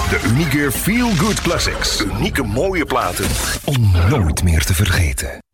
De unieke Feel Good Classics. Unieke mooie platen om nooit meer te vergeten.